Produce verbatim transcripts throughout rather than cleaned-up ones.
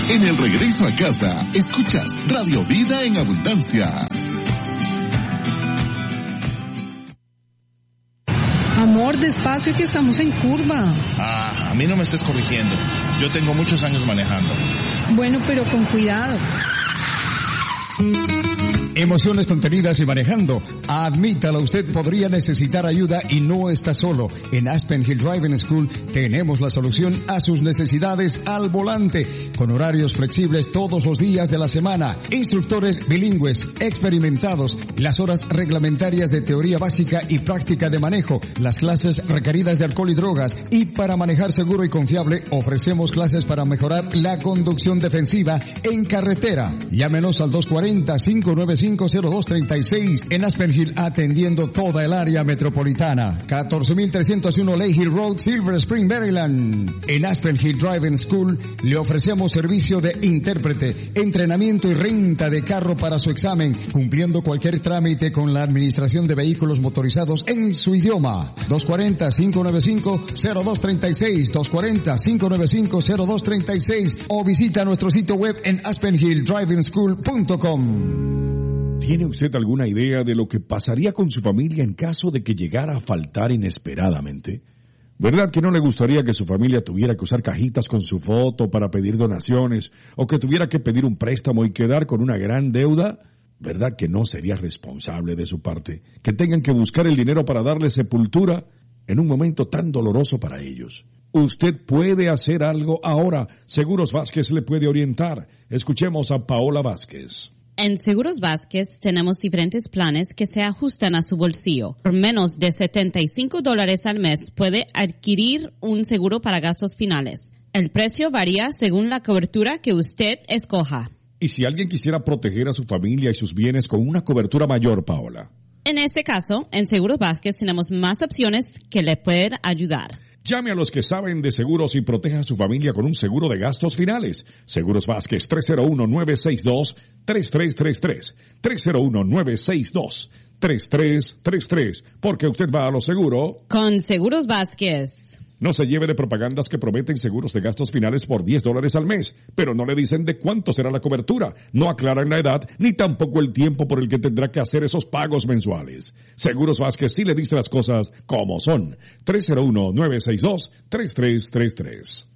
En el regreso a casa, escuchas Radio Vida en Abundancia. Amor, despacio que estamos en curva. Ah, a mí no me estés corrigiendo. Yo tengo muchos años manejando. Bueno, pero con cuidado. Emociones contenidas y manejando. Admítalo, usted podría necesitar ayuda y no está solo. En Aspen Hill Driving School tenemos la solución a sus necesidades al volante, con horarios flexibles todos los días de la semana, instructores bilingües, experimentados, las horas reglamentarias de teoría básica y práctica de manejo, las clases requeridas de alcohol y drogas, y para manejar seguro y confiable ofrecemos clases para mejorar la conducción defensiva en carretera. Llámenos al dos cuarenta, cinco nueve cinco, cero dos tres seis en Aspen Hill, atendiendo toda el área metropolitana. catorce mil trescientos uno Lake Hill Road, Silver Spring, Maryland. En Aspen Hill Driving School le ofrecemos servicio de intérprete, entrenamiento y renta de carro para su examen, cumpliendo cualquier trámite con la administración de vehículos motorizados en su idioma. dos cuarenta, cinco nueve cinco, cero dos tres seis, dos cuarenta, cinco nueve cinco, cero dos tres seis o visita nuestro sitio web en aspen hill driving school punto com. ¿Tiene usted alguna idea de lo que pasaría con su familia en caso de que llegara a faltar inesperadamente? ¿Verdad que no le gustaría que su familia tuviera que usar cajitas con su foto para pedir donaciones o que tuviera que pedir un préstamo y quedar con una gran deuda? ¿Verdad que no sería responsable de su parte que tengan que buscar el dinero para darle sepultura en un momento tan doloroso para ellos? Usted puede hacer algo ahora. Seguros Vázquez le puede orientar. Escuchemos a Paola Vázquez. En Seguros Vázquez tenemos diferentes planes que se ajustan a su bolsillo. Por menos de setenta y cinco dólares al mes puede adquirir un seguro para gastos finales. El precio varía según la cobertura que usted escoja. ¿Y si alguien quisiera proteger a su familia y sus bienes con una cobertura mayor, Paola? En este caso, en Seguros Vázquez tenemos más opciones que le pueden ayudar. Llame a los que saben de seguros y proteja a su familia con un seguro de gastos finales. Seguros Vázquez, tres cero uno, nueve seis dos, tres tres tres tres. tres cero uno, nueve seis dos, tres tres tres tres. Porque usted va a lo seguro con Seguros Vázquez. No se lleve de propagandas que prometen seguros de gastos finales por diez dólares al mes, pero no le dicen de cuánto será la cobertura, no aclaran la edad, ni tampoco el tiempo por el que tendrá que hacer esos pagos mensuales. Seguros Vázquez sí le dice las cosas como son. tres cero uno, nueve seis dos, tres tres tres tres.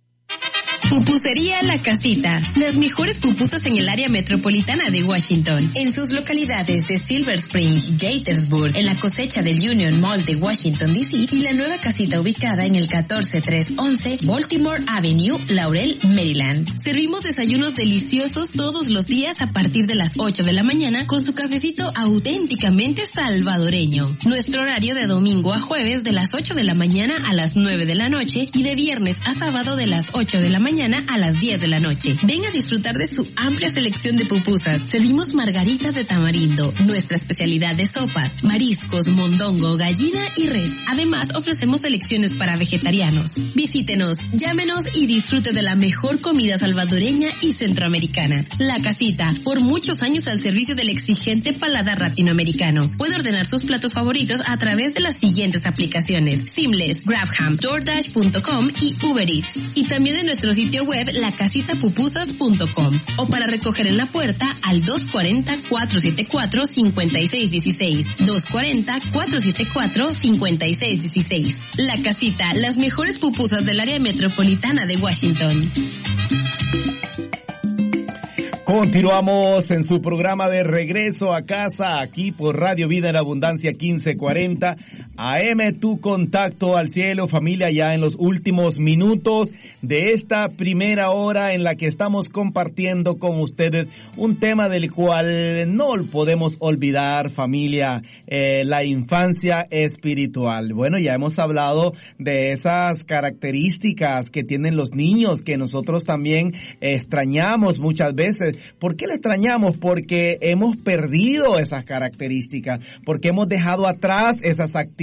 Pupusería La Casita. Las mejores pupusas en el área metropolitana de Washington. En sus localidades de Silver Spring, Gaithersburg, en la cosecha del Union Mall de Washington, D C y la nueva casita ubicada en el catorce trescientos once Baltimore Avenue, Laurel, Maryland. Servimos desayunos deliciosos todos los días a partir de las ocho de la mañana con su cafecito auténticamente salvadoreño. Nuestro horario de domingo a jueves de las ocho de la mañana a las nueve de la noche y de viernes a sábado de las ocho de la mañana a las diez de la noche. Ven a disfrutar de su amplia selección de pupusas. Servimos margaritas de tamarindo, nuestra especialidad de sopas, mariscos, mondongo, gallina y res. Además, ofrecemos selecciones para vegetarianos. Visítenos, llámenos y disfrute de la mejor comida salvadoreña y centroamericana. La Casita, por muchos años al servicio del exigente paladar latinoamericano. Puede ordenar sus platos favoritos a través de las siguientes aplicaciones: Seamless, Grabham, DoorDash punto com y Uber Eats. Y también de nuestro sitio web la casita pupusas punto com o para recoger en la puerta al dos cuarenta, cuatrocientos setenta y cuatro, cincuenta y seis dieciséis. dos cuarenta, cuatrocientos setenta y cuatro, cincuenta y seis dieciséis. La Casita, las mejores pupusas del área metropolitana de Washington. Continuamos en su programa de Regreso a Casa, aquí por Radio Vida en Abundancia quince cuarenta A M, tu contacto al cielo, familia, ya en los últimos minutos de esta primera hora en la que estamos compartiendo con ustedes un tema del cual no podemos olvidar, familia, eh, la infancia espiritual. Bueno, ya hemos hablado de esas características que tienen los niños, que nosotros también extrañamos muchas veces. ¿Por qué le extrañamos? Porque hemos perdido esas características, porque hemos dejado atrás esas actitudes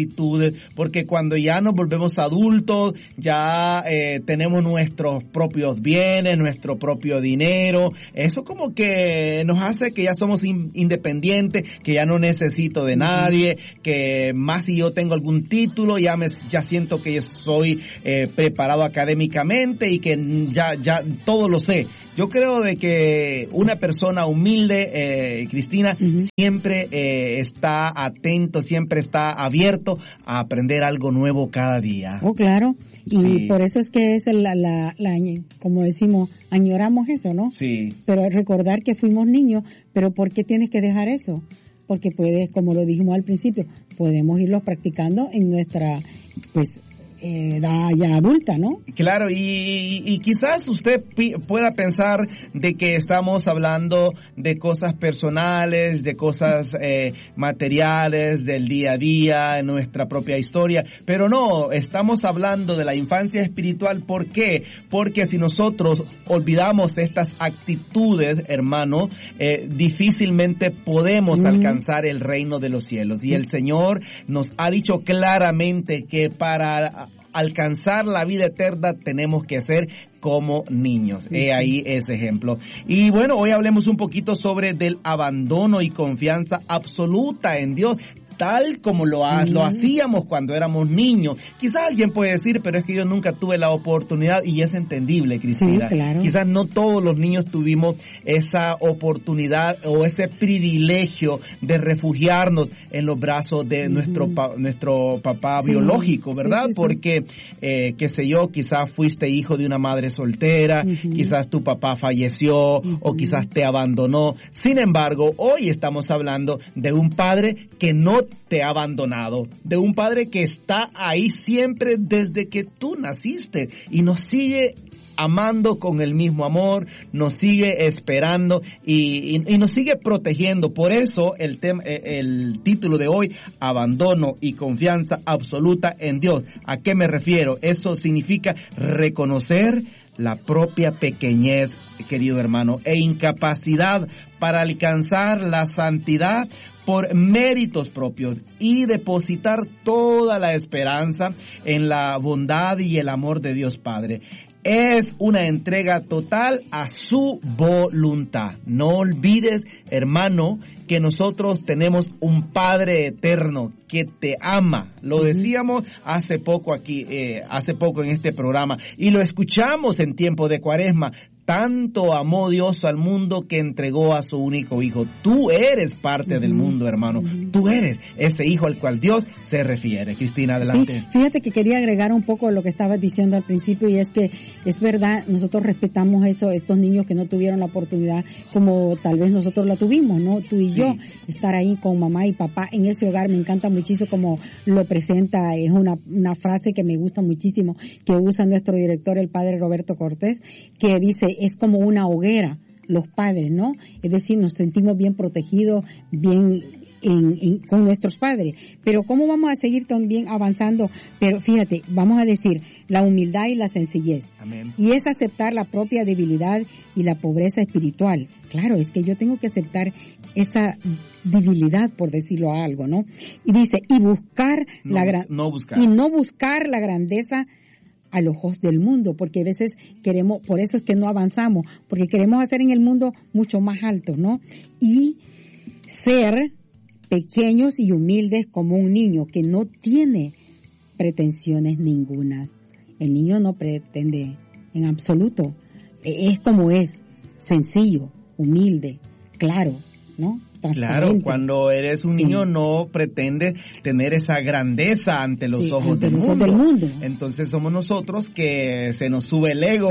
actitudes, porque cuando ya nos volvemos adultos, ya eh, tenemos nuestros propios bienes, nuestro propio dinero, eso como que nos hace que ya somos in, independientes, que ya no necesito de nadie, que más si yo tengo algún título, ya me ya siento que soy eh, preparado académicamente y que ya ya todo lo sé. Yo creo de que una persona humilde, eh, Cristina, uh-huh. siempre eh, está atento, siempre está abierto a aprender algo nuevo cada día. Oh, claro. Y sí. por eso es que es la, la, la, como decimos, añoramos eso, ¿no? Sí. Pero recordar que fuimos niños, pero ¿por qué tienes que dejar eso? Porque puedes, como lo dijimos al principio, podemos irlos practicando en nuestra, pues, edad ya adulta, ¿no? Claro, y, y quizás usted pi- pueda pensar de que estamos hablando de cosas personales, de cosas eh, materiales, del día a día, en nuestra propia historia, pero no, estamos hablando de la infancia espiritual. ¿Por qué? Porque si nosotros olvidamos estas actitudes, hermano, eh, difícilmente podemos mm. alcanzar el reino de los cielos. Y el Señor nos ha dicho claramente que para alcanzar la vida eterna tenemos que ser como niños. He ahí ese ejemplo. Y bueno, hoy hablemos un poquito sobre del abandono y confianza absoluta en Dios, tal como lo, ha, lo hacíamos cuando éramos niños. Quizás alguien puede decir, pero es que yo nunca tuve la oportunidad, y es entendible, Cristina. Sí, claro. Quizás no todos los niños tuvimos esa oportunidad o ese privilegio de refugiarnos en los brazos de uh-huh. nuestro pa, nuestro papá sí, biológico, ¿verdad? Sí, sí, sí. Porque, eh, qué sé yo, quizás fuiste hijo de una madre soltera, uh-huh. quizás tu papá falleció uh-huh. o quizás te abandonó. Sin embargo, hoy estamos hablando de un padre que no te ha abandonado, de un padre que está ahí siempre desde que tú naciste y nos sigue amando con el mismo amor, nos sigue esperando y, y, y nos sigue protegiendo. Por eso el tema, el título de hoy, abandono y confianza absoluta en Dios. ¿A qué me refiero? Eso significa reconocer la propia pequeñez, querido hermano, e incapacidad para alcanzar la santidad por méritos propios y depositar toda la esperanza en la bondad y el amor de Dios Padre. Es una entrega total a su voluntad. No olvides, hermano, que nosotros tenemos un Padre eterno que te ama. Lo decíamos hace poco aquí, eh, hace poco en este programa, y lo escuchamos en tiempo de Cuaresma. Tanto amó Dios al mundo que entregó a su único hijo. Tú eres parte uh-huh. del mundo, hermano. Uh-huh. Tú eres ese hijo al cual Dios se refiere. Cristina, adelante. Sí, fíjate que quería agregar un poco lo que estabas diciendo al principio, y es que es verdad, nosotros respetamos eso, estos niños que no tuvieron la oportunidad como tal vez nosotros la tuvimos, ¿no? Tú y sí. yo, estar ahí con mamá y papá en ese hogar. Me encanta muchísimo como lo presenta, es una, una frase que me gusta muchísimo, que usa nuestro director, el padre Roberto Cortés, que dice, es como una hoguera, los padres, ¿no? Es decir, nos sentimos bien protegidos, bien en, en, con nuestros padres. Pero ¿cómo vamos a seguir también avanzando? Pero fíjate, vamos a decir, la humildad y la sencillez. Amén. Y es aceptar la propia debilidad y la pobreza espiritual. Claro, es que yo tengo que aceptar esa debilidad, por decirlo algo, ¿no? Y dice, y buscar no, la gran, no buscar. y no buscar la grandeza a los ojos del mundo, porque a veces queremos, por eso es que no avanzamos, porque queremos hacer en el mundo mucho más alto, ¿no? Y ser pequeños y humildes como un niño que no tiene pretensiones ninguna. El niño no pretende en absoluto, es como es, sencillo, humilde, claro, ¿no? Claro, cuando eres un sí. niño no pretendes tener esa grandeza ante los sí, ojos ante del, los mundo. del mundo. Entonces somos nosotros que se nos sube el ego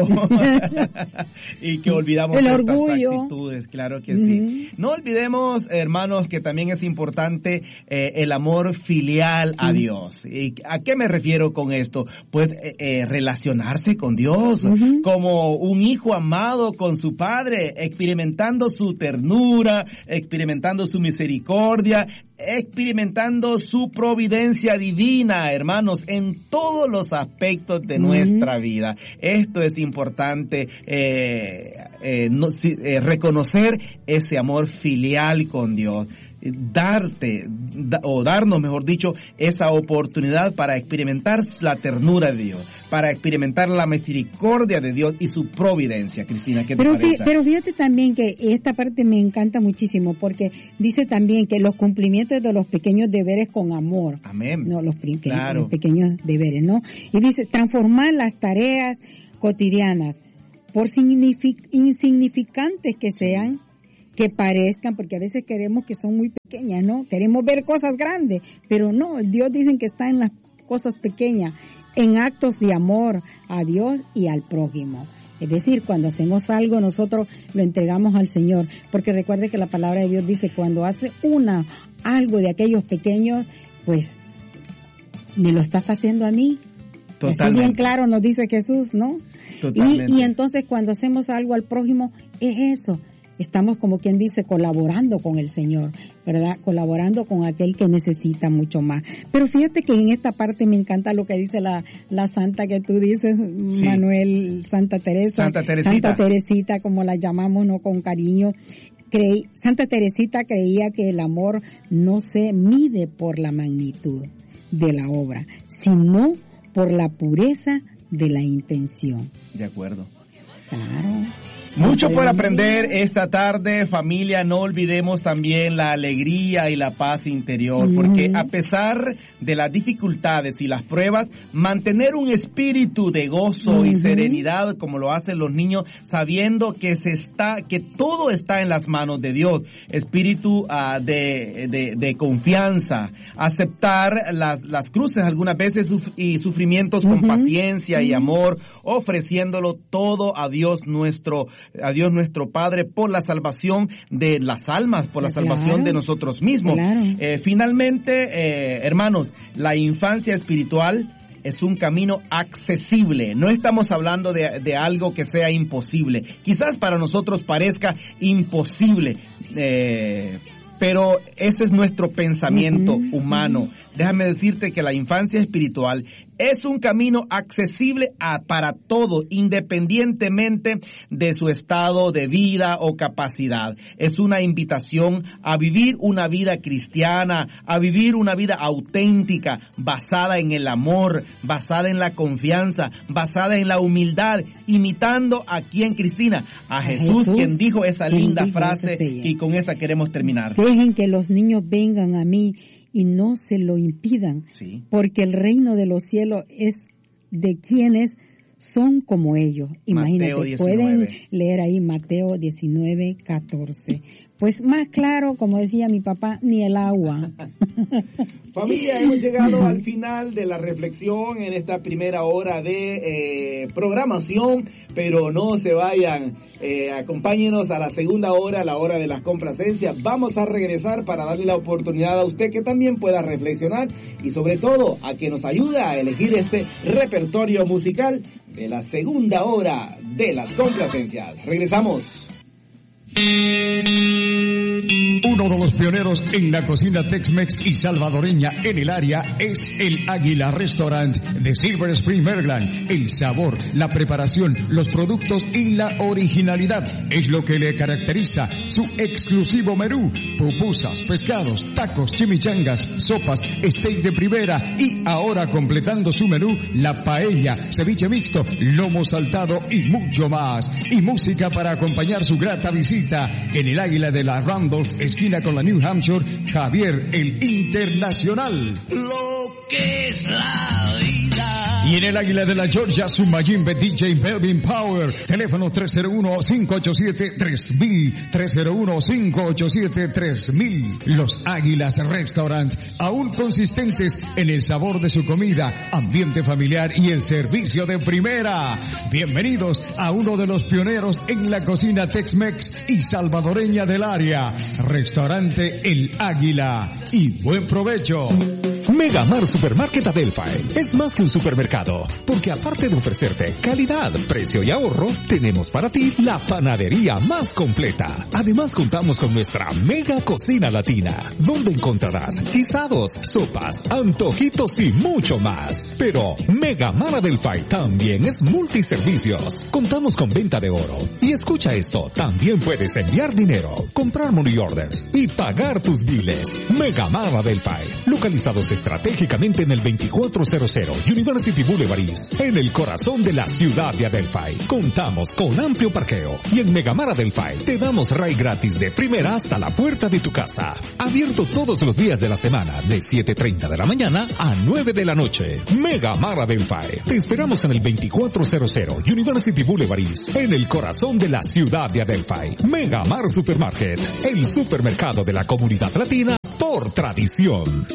y que olvidamos el estas orgullo. actitudes, claro que uh-huh. sí. No olvidemos, hermanos, que también es importante eh, el amor filial a uh-huh. Dios. ¿Y a qué me refiero con esto? Pues eh, eh, relacionarse con Dios uh-huh. como un hijo amado con su padre, experimentando su ternura, experimentando su misericordia, experimentando su providencia divina, hermanos, en todos los aspectos de mm. nuestra vida. Esto es importante, eh, eh, no, eh, reconocer ese amor filial con Dios. darte, da, o darnos, mejor dicho, esa oportunidad para experimentar la ternura de Dios, para experimentar la misericordia de Dios y su providencia. Cristina, ¿qué te pero parece? Fí, pero fíjate también que esta parte me encanta muchísimo, porque dice también que los cumplimientos de los pequeños deberes con amor. Amén. No, los, pequeños, claro. los pequeños deberes, ¿no? Y dice, transformar las tareas cotidianas, por signific- insignificantes que sean, que parezcan, porque a veces queremos que son muy pequeñas, ¿no? Queremos ver cosas grandes, pero no, Dios dice que está en las cosas pequeñas, en actos de amor a Dios y al prójimo. Es decir, cuando hacemos algo, nosotros lo entregamos al Señor, porque recuerde que la palabra de Dios dice, cuando hace una, algo de aquellos pequeños, pues, me lo estás haciendo a mí. Está bien claro, nos dice Jesús, ¿no? Y, y entonces cuando hacemos algo al prójimo, es eso. Estamos, como quien dice, colaborando con el Señor, ¿verdad? Colaborando con aquel que necesita mucho más. Pero fíjate que en esta parte me encanta lo que dice la, la santa que tú dices, sí. Manuel, Santa Teresa. Santa Teresita. Santa Teresita, como la llamamos, ¿no? Con cariño. Creí, Santa Teresita creía que el amor no se mide por la magnitud de la obra, sino por la pureza de la intención. De acuerdo. Claro. Mucho por aprender esta tarde, familia. No olvidemos también la alegría y la paz interior, porque a pesar de las dificultades y las pruebas, mantener un espíritu de gozo uh-huh. y serenidad, como lo hacen los niños, sabiendo que se está, que todo está en las manos de Dios. Espíritu uh, de, de, de confianza, aceptar las, las cruces algunas veces suf- y sufrimientos uh-huh. con paciencia uh-huh. y amor, ofreciéndolo todo a Dios nuestro a Dios nuestro Padre por la salvación de las almas, por la claro, salvación de nosotros mismos. Claro. Eh, finalmente, eh, hermanos, la infancia espiritual es un camino accesible. No estamos hablando de, de algo que sea imposible. Quizás para nosotros parezca imposible, eh, pero ese es nuestro pensamiento uh-huh, humano. Uh-huh. Déjame decirte que la infancia espiritual es un camino accesible a, para todo, independientemente de su estado de vida o capacidad. Es una invitación a vivir una vida cristiana, a vivir una vida auténtica, basada en el amor, basada en la confianza, basada en la humildad, imitando a quien, Cristina, a, a Jesús, Jesús, quien dijo esa linda frase, y con esa queremos terminar. Dejen que los niños vengan a mí y no se lo impidan, sí. porque el reino de los cielos es de quienes son como ellos. Imagínate, pueden leer ahí Mateo diecinueve, catorce. Pues más claro, como decía mi papá, ni el agua. Familia, hemos llegado al final de la reflexión en esta primera hora de eh, programación, pero no se vayan, eh, acompáñenos a la segunda hora, la hora de las complacencias. Vamos a regresar para darle la oportunidad a usted que también pueda reflexionar y sobre todo a que nos ayude a elegir este repertorio musical de la segunda hora de las complacencias. Regresamos. Uno de los pioneros en la cocina Tex-Mex y salvadoreña en el área es el Águila Restaurant de Silver Spring, Maryland. El sabor, la preparación, los productos y la originalidad es lo que le caracteriza. Su exclusivo menú: pupusas, pescados, tacos, chimichangas, sopas, steak de primera y ahora completando su menú, la paella, ceviche mixto, lomo saltado y mucho más. Y música para acompañar su grata visita en el Águila de la Randolph, esquina con la New Hampshire, Javier el Internacional. Lo que es la vida. Y en el Águila de la Georgia, su Mayimbe D J Melvin Power. Teléfono tres cero uno, cinco ocho siete, tres mil, tres cero uno, cinco ocho siete, tres mil. Los Águilas Restaurant, aún consistentes en el sabor de su comida, ambiente familiar y el servicio de primera. Bienvenidos a uno de los pioneros en la cocina Tex-Mex y salvadoreña del área. Restaurante El Águila. Y buen provecho. Megamar Supermarket Adelphi es más que un supermercado, porque aparte de ofrecerte calidad, precio y ahorro, tenemos para ti la panadería más completa. Además contamos con nuestra mega cocina latina, donde encontrarás guisados, sopas, antojitos y mucho más. Pero Megamar Adelphi también es multiservicios. Contamos con venta de oro. Y escucha esto, también puedes enviar dinero, comprar money orders y pagar tus biles. Megamar Adelphi, localizados estratégicamente en el veinticuatrocientos University Boulevard East, en el corazón de la ciudad de Adelphi. Contamos con amplio parqueo y en Megamar Adelphi te damos ride gratis de primera hasta la puerta de tu casa. Abierto todos los días de la semana de siete treinta de la mañana a nueve de la noche. Megamar Adelphi. Te esperamos en el veinticuatrocientos University Boulevard East, en el corazón de la ciudad de Adelphi. Megamar Supermarket, el supermercado de la comunidad latina por tradición.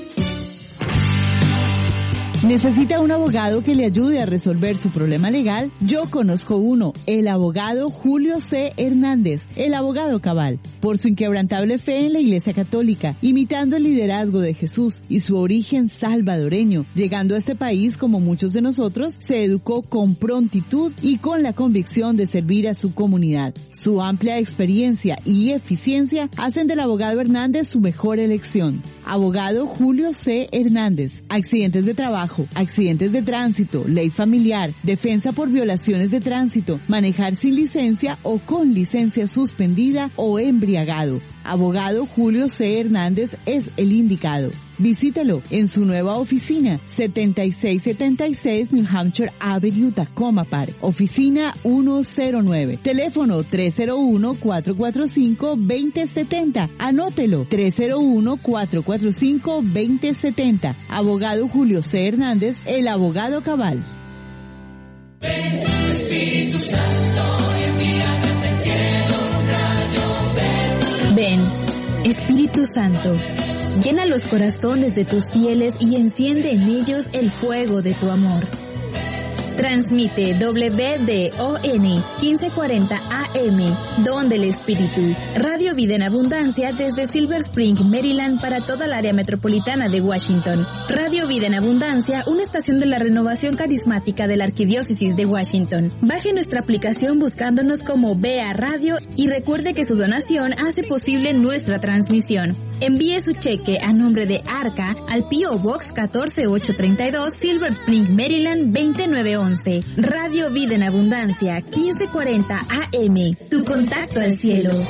¿Necesita un abogado que le ayude a resolver su problema legal? Yo conozco uno, el abogado Julio C. Hernández, el abogado cabal. Por su inquebrantable fe en la Iglesia Católica, imitando el liderazgo de Jesús y su origen salvadoreño, llegando a este país como muchos de nosotros, se educó con prontitud y con la convicción de servir a su comunidad. Su amplia experiencia y eficiencia hacen del abogado Hernández su mejor elección. Abogado Julio C. Hernández, accidentes de trabajo, accidentes de tránsito, ley familiar, defensa por violaciones de tránsito, manejar sin licencia o con licencia suspendida o embriagado. Abogado Julio C. Hernández es el indicado. Visítelo en su nueva oficina, setenta y seis setenta y seis New Hampshire Avenue, Tacoma Park. Oficina ciento nueve. Teléfono tres cero uno, cuatro cuatro cinco, dos cero siete cero. Anótelo, tres cero uno, cuatro cuatro cinco, dos cero siete cero. Abogado Julio C. Hernández, el abogado cabal. Ven, Espíritu Santo, envíame del cielo un rayo. Ven, Espíritu Santo, llena los corazones de tus fieles y enciende en ellos el fuego de tu amor. Transmite W D O N quince cuarenta A M, Don del Espíritu, Radio Vida en Abundancia desde Silver Spring, Maryland para toda el área metropolitana de Washington. Radio Vida en Abundancia, una estación de la renovación carismática de la Arquidiócesis de Washington. Baje nuestra aplicación buscándonos como B A Radio y recuerde que su donación hace posible nuestra transmisión. Envíe su cheque a nombre de Arca al P O Box catorce mil ochocientos treinta y dos, Silver Spring, Maryland veintinueve once. Radio Vida en Abundancia quince cuarenta A M, tu contacto al cielo.